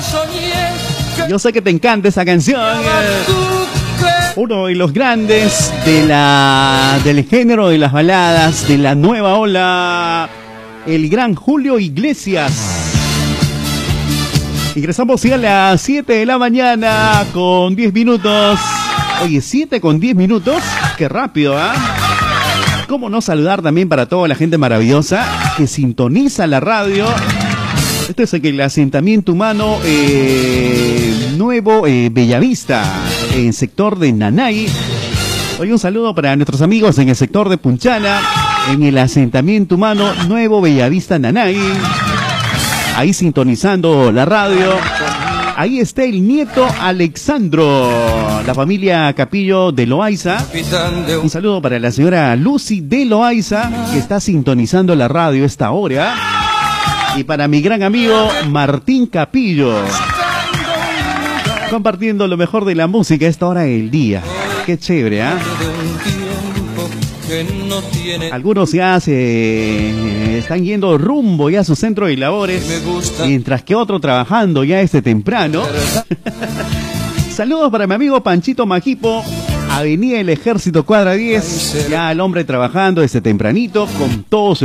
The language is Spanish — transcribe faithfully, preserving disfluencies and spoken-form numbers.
Yo sé que te encanta esa canción. Uno de los grandes de la del género de las baladas, de la nueva ola, el gran Julio Iglesias. Ingresamos ya a las siete de la mañana con diez minutos. Oye, siete con diez minutos. Qué rápido, ¿ah? ¿eh? ¿Cómo no saludar también para toda la gente maravillosa que sintoniza la radio? Este es el asentamiento humano eh, nuevo eh, Bellavista, en el sector de Nanay. Hoy un saludo para nuestros amigos en el sector de Punchana, en el asentamiento humano nuevo Bellavista Nanay. Ahí sintonizando la radio. Ahí está el nieto Alexandro, la familia Capillo de Loaiza. Un saludo para la señora Lucy de Loaiza, que está sintonizando la radio esta hora. Y para mi gran amigo Martín Capillo, compartiendo lo mejor de la música a esta hora del día. Qué chévere, ¿ah? ¿eh? Algunos ya se están yendo rumbo ya a su centro de labores, mientras que otro trabajando ya este temprano. Saludos para mi amigo Panchito Majipo, Avenida El Ejército, cuadra diez. Ya el hombre trabajando desde tempranito con todo su